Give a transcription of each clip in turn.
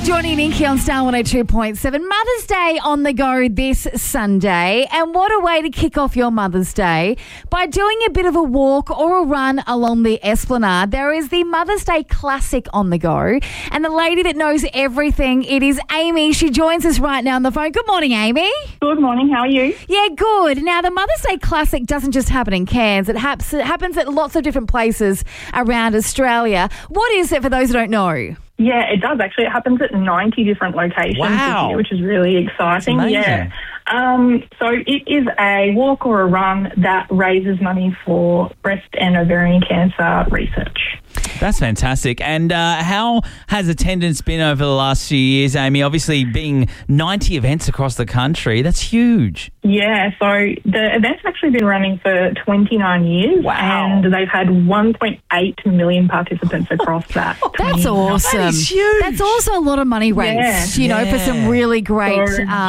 is Johnny and Inky on Star 102.7. Mother's Day on the go this Sunday. And what a way to kick off your Mother's Day by doing a bit of a walk or a run along the Esplanade. There is the Mother's Day Classic on the go. And the lady that knows everything, it is Amy. She joins us right now on the phone. Good morning, Amy. Good morning. How are you? Yeah, good. Now, the Mother's Day Classic doesn't just happen in Cairns. It happens at lots of different places around Australia. What is it for those who don't know? Yeah, it does actually. It happens at 90 different locations Wow. this year, which is really exciting. That's amazing. Yeah. So it is a walk or a run that raises money for breast and ovarian cancer research. That's fantastic. And how has attendance been over the last few years, Amy? Obviously, being 90 events across the country, that's huge. Yeah, so the event's actually been running for 29 years. Wow. And they've had 1.8 million participants across that. That's awesome. That is huge. That's also a lot of money raised, for some really great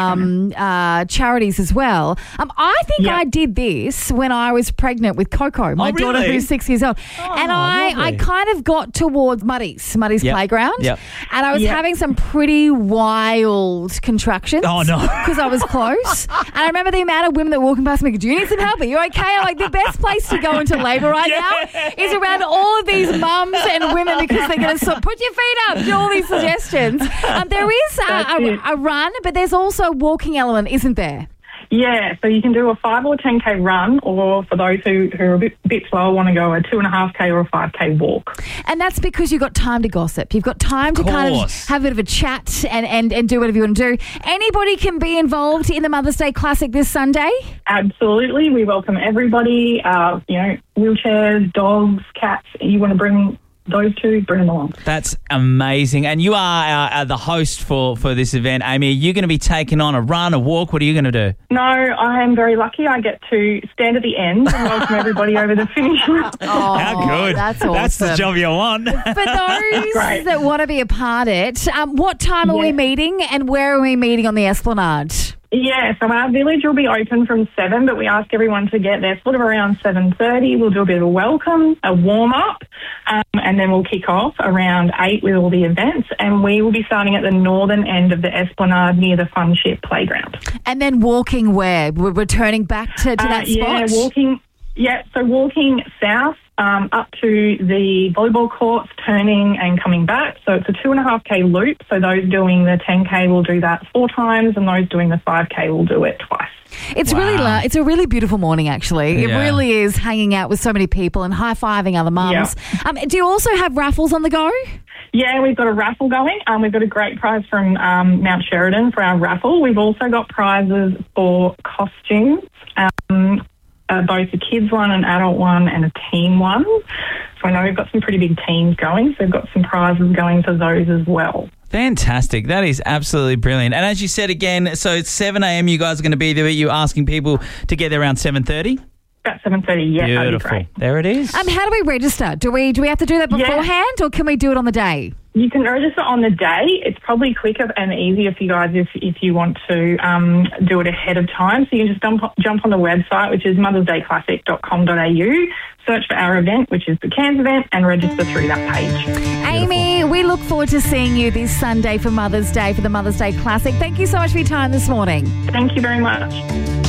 charities as well. I think I did this when I was pregnant with Coco, my daughter really? who's 6 years old. And I lovely. kind of got towards Muddy's Yep. playground. Yep. And I was having some pretty wild contractions. Oh, no. Because I was close. And I remember the amount of women that were walking past me, do you need some help? Are you okay? I'm like, the best place to go into labour right now is around all of these mums and women because they're going to put your feet up, do all these suggestions. There is a run, but there's also a walking element, isn't there? Yeah, so you can do a 5 or 10K run, or for those who are a bit slower, want to go a 2.5K or a 5K walk. And that's because you've got time to gossip. You've got time to kind of have a bit of a chat and do whatever you want to do. Anybody can be involved in the Mother's Day Classic this Sunday? Absolutely. We welcome everybody, wheelchairs, dogs, cats. You want to bring those two, bring them along. That's amazing. And you are the host for this event, Amy. Are you going to be taking on a run, a walk? What are you going to do? No, I am very lucky. I get to stand at the end and welcome everybody over the finish line. Oh, How good. That's awesome. That's the job you want. For those that want to be a part of it, what time are we meeting and where are we meeting on the Esplanade? Yeah, so our village will be open from 7, but we ask everyone to get there sort of around 7:30. We'll do a bit of a welcome, a warm-up, and then we'll kick off around 8 with all the events, and we will be starting at the northern end of the Esplanade near the Fun Ship Playground. And then walking where? We're returning back to that spot? Walking south up to the volleyball courts, turning and coming back. So it's a 2.5K loop. So those doing the 10K will do that 4 times, and those doing the 5K will do it twice. It's it's a really beautiful morning, actually. It really is, hanging out with so many people and high-fiving other mums. Yeah. Do you also have raffles on the go? Yeah, we've got a raffle going. We've got a great prize from Mount Sheridan for our raffle. We've also got prizes for costumes, both a kids one, an adult one, and a teen one. So I know we've got some pretty big teams going, so we've got some prizes going for those as well. Fantastic. That is absolutely brilliant. And as you said again, so it's 7 a.m. you guys are going to be there. You're asking people to get there around 7:30? About 7:30, yeah. Beautiful. That'd be great. There it is. How do we register? Do we have to do that beforehand or can we do it on the day? You can register on the day. It's probably quicker and easier for you guys if you want to do it ahead of time. So you can just jump on the website, which is mothersdayclassic.com.au, search for our event, which is the Cairns event, and register through that page. Amy, we look forward to seeing you this Sunday for Mother's Day, for the Mother's Day Classic. Thank you so much for your time this morning. Thank you very much.